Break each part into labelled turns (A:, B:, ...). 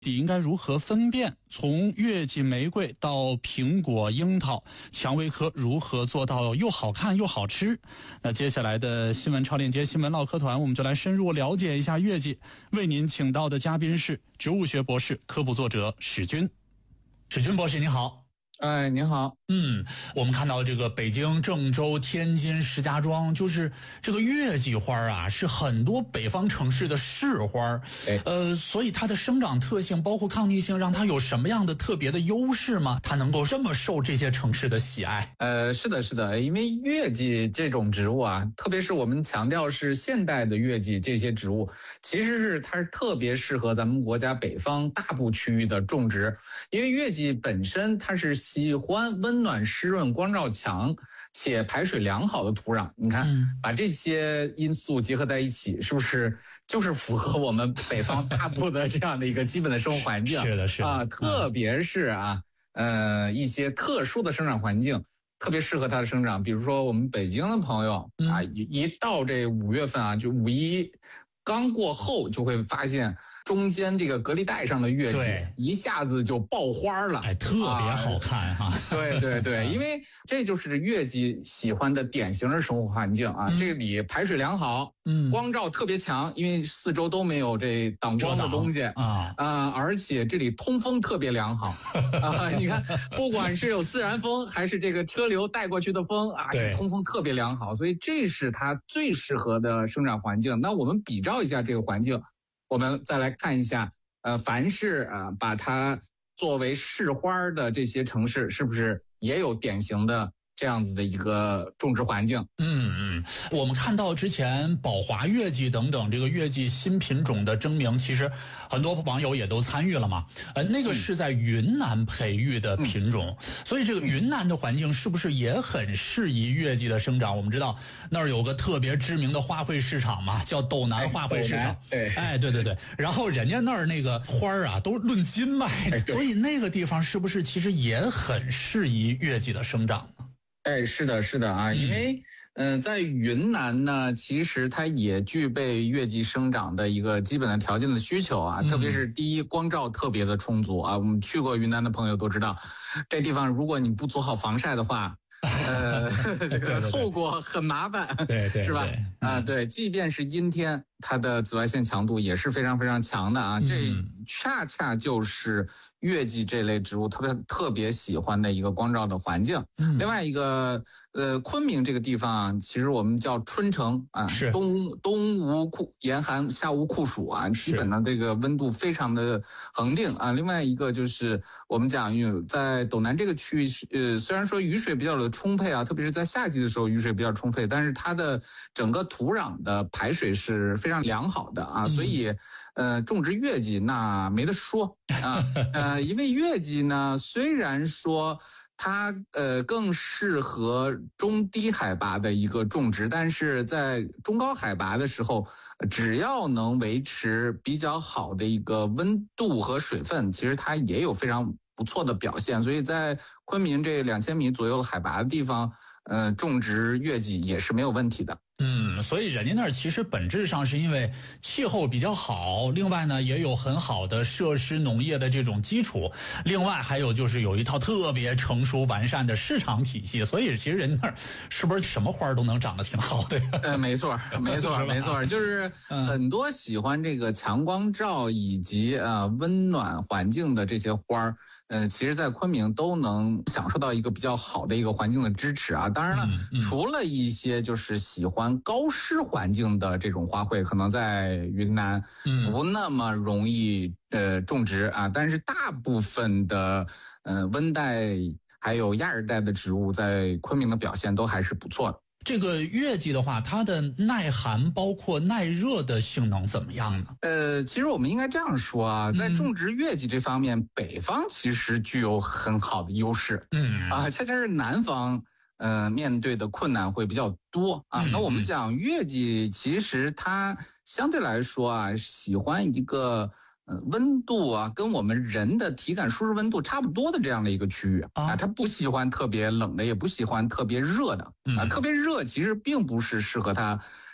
A: 底应该如何分辨从月季玫瑰到苹果樱桃，蔷薇科如何做到又好看又好吃？那接下来的新闻超链接新闻唠嗑团，我们就来深入了解一下月季。为您请到的嘉宾是植物学博士、科普作者史军。史军博士您好。
B: 您好。
A: 我们看到这个北京、郑州、天津、石家庄，就是这个月季花啊，是很多北方城市的市花。所以它的生长特性包括抗逆性，让它有什么样的特别的优势吗？它能够这么受这些城市的喜爱？
B: 是的，因为月季这种植物啊，特别是我们强调是现代的月季这些植物，其实它是特别适合咱们国家北方大部区域的种植，因为月季本身它是喜欢温暖湿润光照强且排水良好的土壤。你看把这些因素结合在一起，是不是就是符合我们北方大部的这样的一个基本的生活环境？
A: 是的
B: 啊，特别是一些特殊的生长环境特别适合它的生长。比如说我们北京的朋友一到这5月份就五一刚过后，就会发现中间这个隔离带上的月季一下子就爆花了，
A: 特别好看哈。
B: 对，因为这就是月季喜欢的典型的生活环境啊。这里排水良好，光照特别强，因为四周都没有这挡光的东西而且这里通风特别良好你看，不管是有自然风还是这个车流带过去的风这通风特别良好，所以这是它最适合的生长环境。那我们比照一下这个环境，我们再来看一下，凡是把它作为市花的这些城市，是不是也有典型的这样子的一个种植环境？
A: 我们看到之前宝华月季等等这个月季新品种的征名，其实很多网友也都参与了嘛。那个是在云南培育的品种，所以这个云南的环境是不是也很适宜月季的生长？我们知道那儿有个特别知名的花卉市场嘛，叫斗南花卉市场。对。然后人家那儿那个花都论斤卖的，所以那个地方是不是其实也很适宜月季的生长呢？
B: 是的因为在云南呢，其实它也具备月季生长的一个基本的条件的需求特别是第一，光照特别的充足我们去过云南的朋友都知道，这地方如果你不做好防晒的话这个后果很麻烦，
A: 对
B: 是吧？对，即便是阴天，它的紫外线强度也是非常非常强的这恰恰就是月季这类植物特别喜欢的一个光照的环境。另外一个昆明这个地方其实我们叫春城冬无严寒，夏无酷暑基本上这个温度非常的恒定另外一个就是我们讲在斗南这个区域虽然说雨水比较的充沛特别是在夏季的时候雨水比较充沛，但是它的整个土壤的排水是非常良好的所以种植月季那没得说因为月季呢，虽然说它更适合中低海拔的一个种植，但是在中高海拔的时候，只要能维持比较好的一个温度和水分，其实它也有非常不错的表现。所以在昆明这2000米左右的海拔的地方种植月季也是没有问题的。
A: 所以人家那儿其实本质上是因为气候比较好，另外呢也有很好的设施农业的这种基础，另外还有就是有一套特别成熟完善的市场体系，所以其实人那儿是不是什么花都能长得挺好的呀？
B: 没错，就是很多喜欢这个强光照以及温暖环境的这些花其实在昆明都能享受到一个比较好的一个环境的支持当然了除了一些就是喜欢高湿环境的这种花卉，可能在云南不那么容易种植但是大部分的温带还有亚热带的植物在昆明的表现都还是不错的。
A: 这个月季的话，它的耐寒包括耐热的性能怎么样呢？
B: 其实我们应该这样说在种植月季这方面，北方其实具有很好的优势。恰恰是南方面对的困难会比较多那我们讲月季，其实它相对来说喜欢一个温度跟我们人的体感舒适温度差不多的这样的一个区域它不喜欢特别冷的，也不喜欢特别热的特别热其实并不是适合它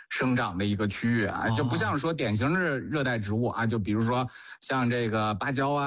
B: 生长的一个区域啊，就不像说典型的热带植物啊，就比如说像这个芭蕉啊。